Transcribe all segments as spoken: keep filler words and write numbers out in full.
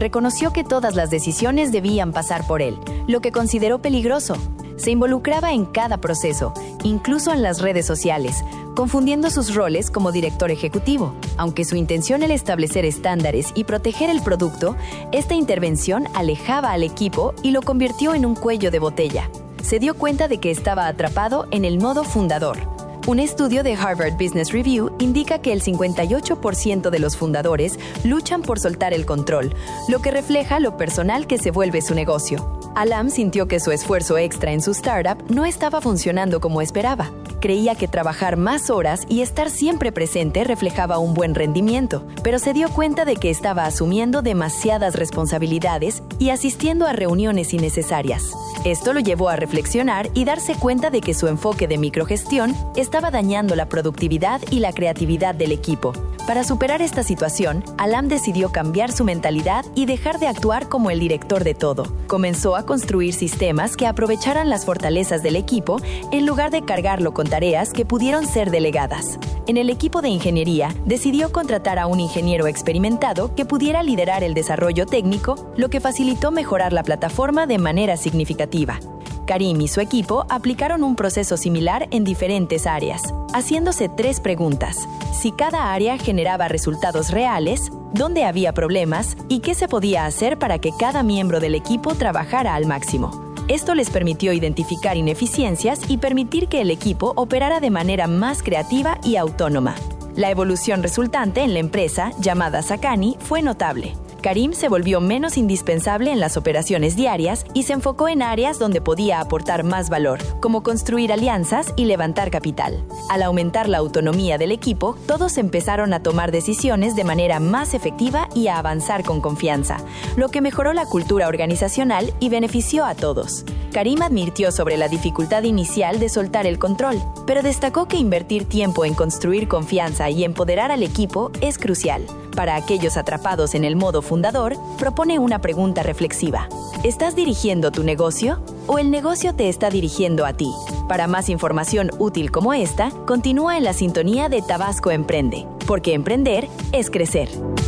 reconoció que todas las decisiones debían pasar por él, lo que consideró peligroso. Se involucraba en cada proceso, incluso en las redes sociales, confundiendo sus roles como director ejecutivo. Aunque su intención era establecer estándares y proteger el producto, esta intervención alejaba al equipo y lo convirtió en un cuello de botella. Se dio cuenta de que estaba atrapado en el modo fundador. Un estudio de Harvard Business Review indica que el cincuenta y ocho por ciento de los fundadores luchan por soltar el control, lo que refleja lo personal que se vuelve su negocio. Alam sintió que su esfuerzo extra en su startup no estaba funcionando como esperaba. Creía que trabajar más horas y estar siempre presente reflejaba un buen rendimiento, pero se dio cuenta de que estaba asumiendo demasiadas responsabilidades y asistiendo a reuniones innecesarias. Esto lo llevó a reflexionar y darse cuenta de que su enfoque de microgestión estaba dañando la productividad y la creatividad del equipo. Para superar esta situación, Alam decidió cambiar su mentalidad y dejar de actuar como el director de todo. Comenzó a construir sistemas que aprovecharan las fortalezas del equipo en lugar de cargarlo con tareas que pudieron ser delegadas. En el equipo de ingeniería, decidió contratar a un ingeniero experimentado que pudiera liderar el desarrollo técnico, lo que facilitó mejorar la plataforma de manera significativa. Karim y su equipo aplicaron un proceso similar en diferentes áreas, haciéndose tres preguntas: si cada área generaba resultados reales, dónde había problemas y qué se podía hacer para que cada miembro del equipo trabajara al máximo. Esto les permitió identificar ineficiencias y permitir que el equipo operara de manera más creativa y autónoma. La evolución resultante en la empresa, llamada Sakani, fue notable. Karim se volvió menos indispensable en las operaciones diarias y se enfocó en áreas donde podía aportar más valor, como construir alianzas y levantar capital. Al aumentar la autonomía del equipo, todos empezaron a tomar decisiones de manera más efectiva y a avanzar con confianza, lo que mejoró la cultura organizacional y benefició a todos. Karim advirtió sobre la dificultad inicial de soltar el control, pero destacó que invertir tiempo en construir confianza y empoderar al equipo es crucial. Para aquellos atrapados en el modo fundador, propone una pregunta reflexiva. ¿Estás dirigiendo tu negocio o el negocio te está dirigiendo a ti? Para más información útil como esta, continúa en la sintonía de Tabasco Emprende, porque emprender es crecer.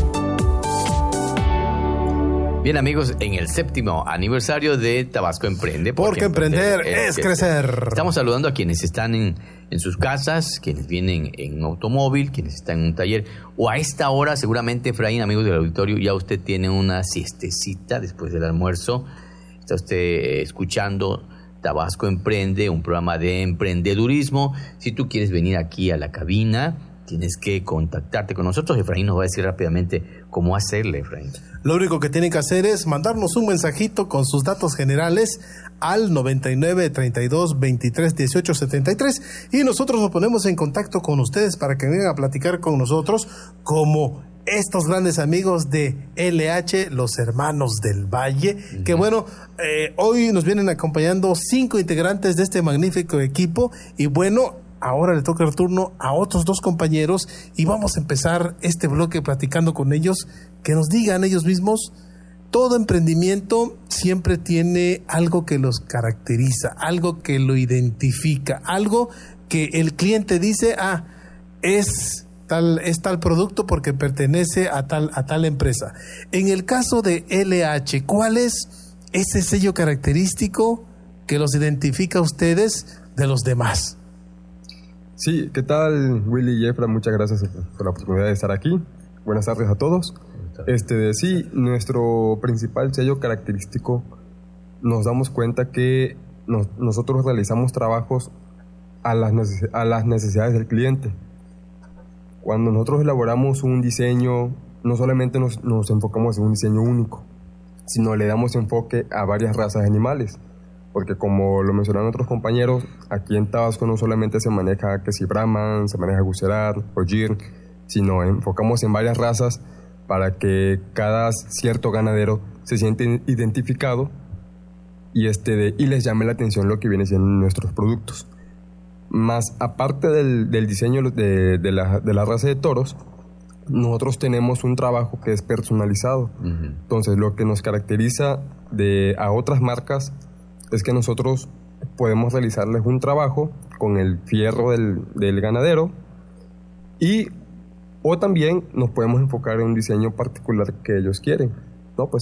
Bien, amigos, en el séptimo aniversario de Tabasco Emprende. Porque, porque emprender, emprender es, es crecer. crecer. Estamos saludando a quienes están en, en sus casas, quienes vienen en un automóvil, quienes están en un taller. O a esta hora, seguramente, Efraín, amigos del auditorio, ya usted tiene una siestecita después del almuerzo. Está usted escuchando Tabasco Emprende, un programa de emprendedurismo. Si tú quieres venir aquí a la cabina, tienes que contactarte con nosotros. Efraín nos va a decir rápidamente cómo hacerle, Efraín. Lo único que tienen que hacer es mandarnos un mensajito con sus datos generales al noventa y nueve, treinta y dos, veintitrés, dieciocho, setenta y tres y nosotros nos ponemos en contacto con ustedes para que vengan a platicar con nosotros como estos grandes amigos de L H, los Hermanos del Valle, uh-huh. que bueno, eh, hoy nos vienen acompañando cinco integrantes de este magnífico equipo y bueno, ahora le toca el turno a otros dos compañeros y vamos a empezar este bloque platicando con ellos, que nos digan ellos mismos. Todo emprendimiento siempre tiene algo que los caracteriza, algo que lo identifica, algo que el cliente dice, ah, es tal, es tal producto porque pertenece a tal, a tal empresa. En el caso de L H, ¿cuál es ese sello característico que los identifica a ustedes de los demás? Sí, ¿qué tal, Willy y Efra? Muchas gracias por la oportunidad de estar aquí. Buenas tardes a todos. Este, sí, nuestro principal sello característico, nos damos cuenta que nos, nosotros realizamos trabajos a las, neces- a las necesidades del cliente. Cuando nosotros elaboramos un diseño, no solamente nos, nos enfocamos en un diseño único, sino le damos enfoque a varias razas de animales. Porque como lo mencionaron otros compañeros, aquí en Tabasco no solamente se maneja que si Brahman, se maneja Gucerat o Gir, sino enfocamos en varias razas para que cada cierto ganadero se sienta identificado y, este de, y les llame la atención lo que viene siendo nuestros productos. Más aparte del, del diseño de, de, la, de la raza de toros, nosotros tenemos un trabajo que es personalizado. Uh-huh. Entonces, lo que nos caracteriza de, a otras marcas es que nosotros podemos realizarles un trabajo con el fierro del, del ganadero y o también nos podemos enfocar en un diseño particular que ellos quieren, ¿no? Pues